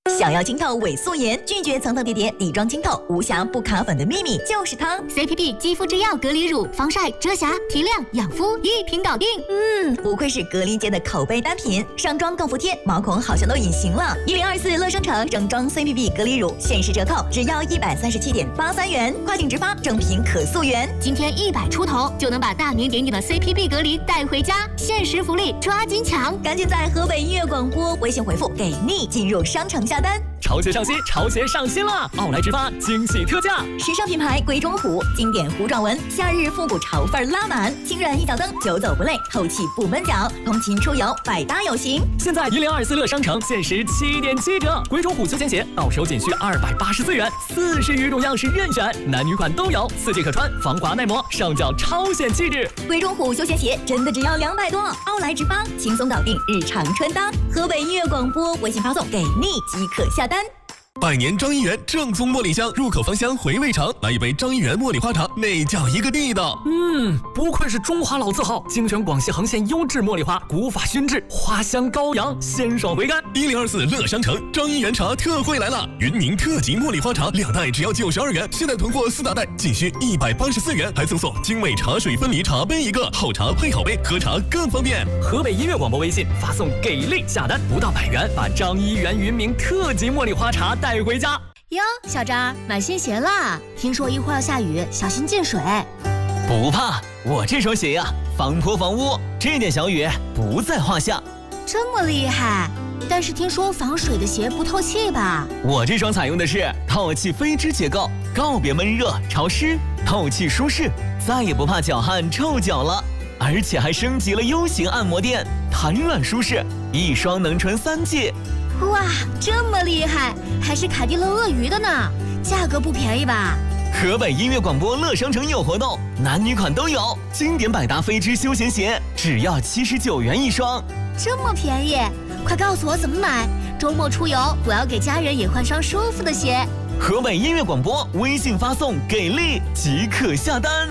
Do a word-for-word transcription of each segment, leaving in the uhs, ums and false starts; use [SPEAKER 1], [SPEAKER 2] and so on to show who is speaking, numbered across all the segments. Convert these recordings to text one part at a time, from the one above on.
[SPEAKER 1] 想要清透伪素颜，拒绝层层叠叠底妆清透，无瑕不卡粉的秘密就是它
[SPEAKER 2] C P P 肌肤之钥隔离乳，防晒、遮瑕、提亮、养肤一瓶搞定。
[SPEAKER 1] 嗯，不愧是隔离界的口碑单品，上妆更服帖，毛孔好像都隐形了。一零二四乐生城整装 C P P 隔离乳限时折扣，只要一百三十七点八三元，跨境直发，正品可溯源。
[SPEAKER 2] 今天一百出头就能把大名鼎鼎的 C P P 隔离带回家，限时福利抓紧抢！
[SPEAKER 1] 赶紧在河北音乐广播微信回复“给力”进入商城下单。
[SPEAKER 3] 潮鞋上新，潮鞋上新了！奥莱直发惊喜特价，
[SPEAKER 1] 时尚品牌鬼冢虎经典弧状纹，夏日复古潮范拉满，轻软一脚蹬，久走不累，透气不闷脚，通勤出游百搭有型。
[SPEAKER 3] 现在一零二四乐商城限时七点七折，鬼冢虎休闲鞋到手仅需二百八十四元，四十余种样式任选，男女款都有，四季可穿，防滑耐磨，上脚超显气质。
[SPEAKER 1] 鬼冢虎休闲鞋真的只要两百多，奥莱直发轻松搞定日常穿搭。河北音乐广播微信发送给力即可下单。
[SPEAKER 4] 百年张一元正宗茉莉香，入口芳香，回味长。来一杯张一元茉莉花茶，那叫一个地道。
[SPEAKER 3] 嗯，不愧是中华老字号，精选广西横县优质茉莉花，古法熏制，花香高扬，鲜爽回甘。
[SPEAKER 4] 一零二四乐商城张一元茶特惠来了，云宁特级茉莉花茶两袋只要九十二元，现在囤货四大袋仅需一百八十四元，还赠送精美茶水分离茶杯一个，好茶配好杯，喝茶更方便。
[SPEAKER 3] 河北音乐广播微信发送给力下单，不到百元，把张一元云明特级茉莉花茶带回家。
[SPEAKER 2] 哟，小张买新鞋啦！听说一会儿要下雨，小心进水。
[SPEAKER 5] 不怕，我这双鞋呀，防泼防污，这点小雨不在话下。
[SPEAKER 2] 这么厉害？但是听说防水的鞋不透气吧？
[SPEAKER 5] 我这双采用的是透气飞织结构，告别闷热潮湿，透气舒适，再也不怕脚汗臭脚了。而且还升级了 U 型按摩垫，弹软舒适，一双能穿三季。
[SPEAKER 2] 哇，这么厉害，还是凯迪勒鳄鱼的呢，价格不便宜吧？
[SPEAKER 5] 河北音乐广播乐商城有活动，男女款都有，经典百搭飞织休闲鞋只要七十九元一双，
[SPEAKER 2] 这么便宜，快告诉我怎么买，周末出游我要给家人也换双舒服的鞋。
[SPEAKER 5] 河北音乐广播微信发送给力即可下单。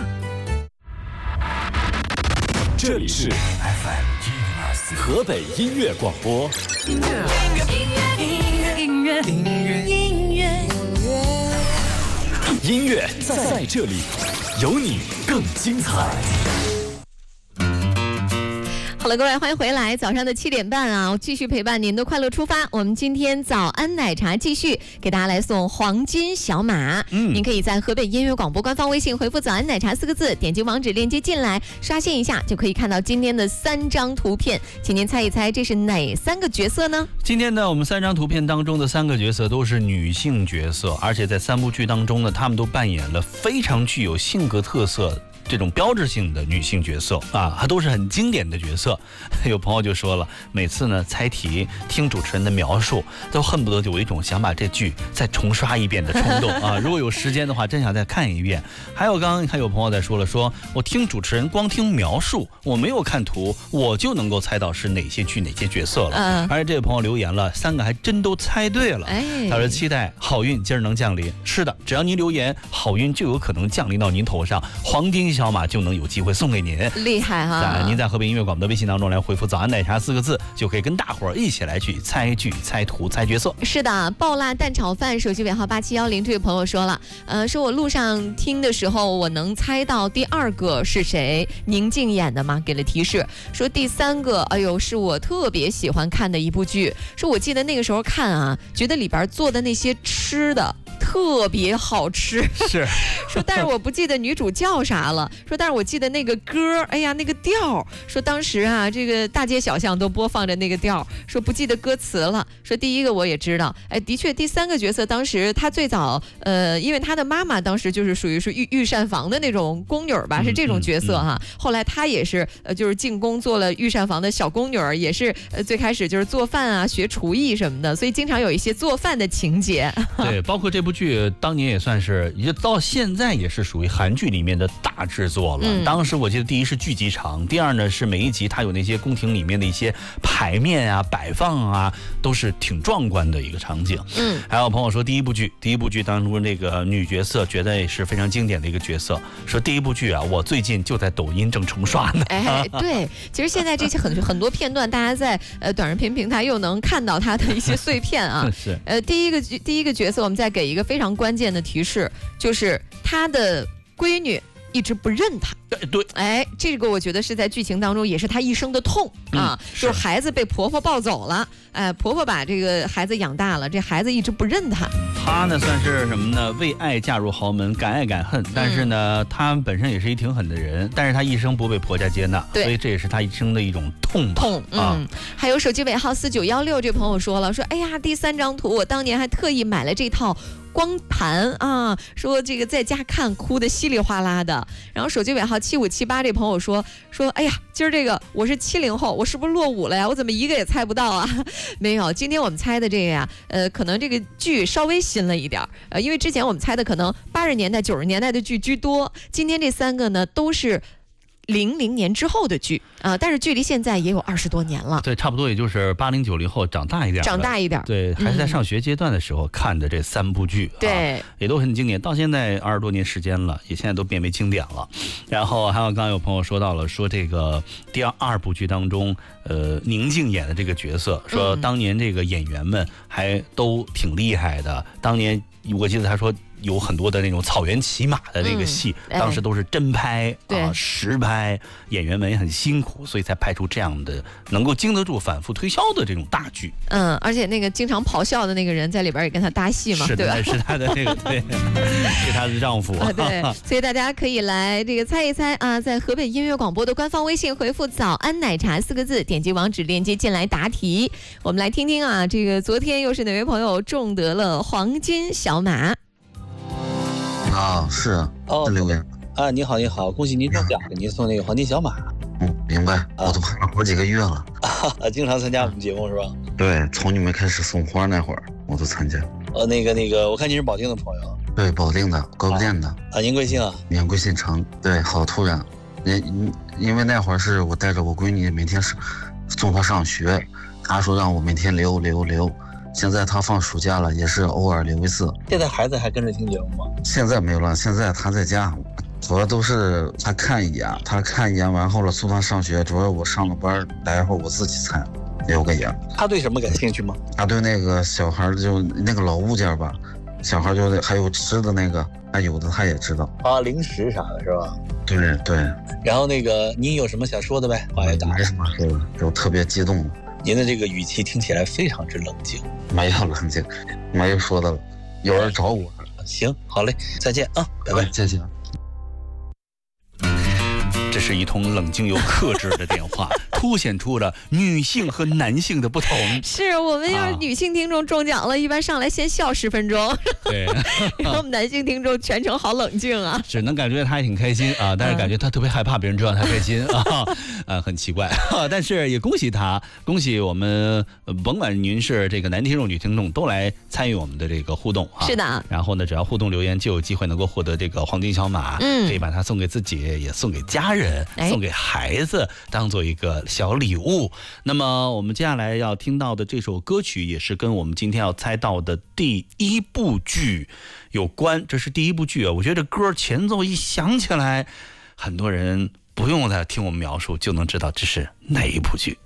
[SPEAKER 6] 这里是 F M 一零二四河北音乐广播。音乐，音乐，音乐，音乐，音乐，音乐，音乐在这里，有你更精彩。
[SPEAKER 7] 好了，各位，欢迎回来。早上的七点半啊，我继续陪伴您的快乐出发。我们今天早安奶茶继续给大家来送黄金小马。嗯，您可以在河北音乐广播官方微信回复“早安奶茶”四个字，点击网址链接进来，刷新一下就可以看到今天的三张图片。请您猜一猜，这是哪三个角色呢？
[SPEAKER 8] 今天呢，我们三张图片当中的三个角色都是女性角色，而且在三部剧当中呢，她们都扮演了非常具有性格特色这种标志性的女性角色啊，还都是很经典的角色。有朋友就说了，每次呢猜题听主持人的描述，都恨不得有一种想把这剧再重刷一遍的冲动啊！如果有时间的话，真想再看一遍。还有刚刚还有朋友在说了，说我听主持人光听描述，我没有看图，我就能够猜到是哪些剧哪些角色了。嗯，而且这位朋友留言了，三个还真都猜对了。哎，他说期待好运今儿能降临。是的，只要您留言，好运就有可能降临到您头上，黄金小马就能有机会送给您。
[SPEAKER 7] 厉害哈！
[SPEAKER 8] 在您在河北音乐广播的微信当中来回复早安奶茶四个字，就可以跟大伙儿一起来去猜剧、猜图、猜角色。
[SPEAKER 7] 是的，爆辣蛋炒饭手机尾号八七一零这位朋友说了，呃，说我路上听的时候，我能猜到第二个是谁，宁静演的吗？给了提示。说第三个，哎呦，是我特别喜欢看的一部剧。说我记得那个时候看啊，觉得里边做的那些吃的特别好吃。
[SPEAKER 8] 是。
[SPEAKER 7] 说但是我不记得女主叫啥了。说但是我记得那个歌，哎呀，那个调。说当时啊，这个大街小巷都播放着那个调。说不记得歌词了。说第一个我也知道，哎，的确第三个角色当时他最早，呃，因为他的妈妈当时就是属于是御御膳房的那种宫女吧，是这种角色哈。嗯嗯嗯、后来他也是呃，就是进宫做了御膳房的小宫女，也是呃最开始就是做饭啊，学厨艺什么的，所以经常有一些做饭的情节。
[SPEAKER 8] 对，包括这部剧剧当年也算是，也到现在也是属于韩剧里面的大制作了。嗯、当时我记得第一是剧集长，第二呢是每一集它有那些宫廷里面的一些排面啊、摆放啊，都是挺壮观的一个场景。嗯，还有朋友说第一部剧，第一部剧当中那个女角色觉得也是非常经典的一个角色，说第一部剧啊，我最近就在抖音正重刷呢。
[SPEAKER 7] 哎，对，其实现在这些很很多片段，大家在呃短视频平台又能看到它的一些碎片啊。
[SPEAKER 8] 是。
[SPEAKER 7] 呃，第一个第一个角色，我们再给一个非常关键的提示，就是他的闺女一直不认他。
[SPEAKER 8] 对，
[SPEAKER 7] 哎，这个我觉得是在剧情当中也是他一生的痛啊，嗯、是就是孩子被婆婆抱走了，哎，婆婆把这个孩子养大了，这孩子一直不认他。
[SPEAKER 8] 他呢算是什么呢？为爱嫁入豪门，敢爱敢恨。但是呢，嗯、他本身也是一挺狠的人，但是他一生不被婆家接纳，所以这也是他一生的一种痛吧。
[SPEAKER 7] 痛，嗯。啊、还有手机尾号四九一六这朋友说了，说哎呀，第三张图我当年还特意买了这套光盘啊，说这个在家看哭的稀里哗啦的。然后手机尾号七五七八这朋友说说，哎呀，今儿这个我是七零后，我是不是落伍了呀？我怎么一个也猜不到啊？没有，今天我们猜的这个呀，呃，可能这个剧稍微新了一点，呃，因为之前我们猜的可能八十年代、九十年代的剧居多，今天这三个呢都是零零年之后的剧啊、呃，但是距离现在也有二十多年了。
[SPEAKER 8] 对，差不多也就是八零九零后长大一点，
[SPEAKER 7] 长大一点。
[SPEAKER 8] 对，还是在上学阶段的时候看的这三部剧、嗯，对、啊，也都很经典。到现在二十多年时间了，也现在都变为经典了。然后还有刚刚有朋友说到了，说这个第二二部剧当中，呃，宁静演的这个角色，说当年这个演员们还都挺厉害的。嗯、当年我记得他说。有很多的那种草原骑马的那个戏、嗯哎、当时都是真拍啊实拍，演员们也很辛苦，所以才拍出这样的能够经得住反复推销的这种大剧。
[SPEAKER 7] 嗯，而且那个经常咆哮的那个人在里边也跟他搭戏嘛，
[SPEAKER 8] 是的，
[SPEAKER 7] 对吧？
[SPEAKER 8] 是他的那个对，是他的丈夫、
[SPEAKER 7] 啊。对，所以大家可以来这个猜一猜啊，在河北音乐广播的官方微信回复“早安奶茶”四个字，点击网址链接进来答题。我们来听听啊，这个昨天又是哪位朋友中得了黄金小马？
[SPEAKER 9] 啊，是啊，
[SPEAKER 10] 哦，
[SPEAKER 9] 留言
[SPEAKER 10] 啊，你好，你好，恭喜您中奖，给您送那个黄金小马。
[SPEAKER 9] 嗯，明白，我都盼了好几个月了。
[SPEAKER 10] 啊，经常参加我们节目是吧？
[SPEAKER 9] 对，从你们开始送花那会儿，我都参加。
[SPEAKER 10] 呃，那个那个，我看您是保定的朋友。
[SPEAKER 9] 对，保定的，高碑店的。
[SPEAKER 10] 啊，您贵姓啊？
[SPEAKER 9] 免贵姓程。对，好突然，因因为那会儿是我带着我闺女每天是送她上学，她说让我每天留留留。现在他放暑假了，也是偶尔留一次。
[SPEAKER 10] 现在孩子还跟着听节目吗？
[SPEAKER 9] 现在没有了，现在他在家，主要都是他看一眼，他看一眼完后了送他上学，主要我上了班，待会儿我自己猜留个言。
[SPEAKER 10] 他对什么感兴趣吗？
[SPEAKER 9] 他对那个小孩就那个老物件吧，小孩就还有吃的那个，他有的他也知道
[SPEAKER 10] 啊，零食啥的是吧？
[SPEAKER 9] 对对。
[SPEAKER 10] 然后那个您有什么想说的呗？话也打。
[SPEAKER 9] 没什么说的，就特别激动。
[SPEAKER 10] 您的这个语气听起来非常之冷静。
[SPEAKER 9] 没有冷静，没有说的了，有人找我。
[SPEAKER 10] 行，好嘞，再见啊，拜拜，
[SPEAKER 9] 再见。
[SPEAKER 8] 这是一通冷静又克制的电话，凸显出了女性和男性的不同。
[SPEAKER 7] 是我们要是女性听众中奖了，啊、一般上来先笑十分钟，
[SPEAKER 8] 对，
[SPEAKER 7] 然后我们男性听众全程好冷静啊，
[SPEAKER 8] 只能感觉他也挺开心啊，但是感觉他特别害怕别人知道他开心啊，啊，很奇怪，啊、但是也恭喜他，恭喜我们，呃、甭管您是这个男听众、女听众，都来参与我们的这个互动啊。
[SPEAKER 7] 是的。
[SPEAKER 8] 然后呢，只要互动留言，就有机会能够获得这个黄金小马，嗯，可以把它送给自己，也送给家人。送给孩子当做一个小礼物。那么我们接下来要听到的这首歌曲也是跟我们今天要猜到的第一部剧有关。这是第一部剧啊，我觉得这歌前奏一响起来，很多人不用再听我们描述就能知道这是哪一部剧。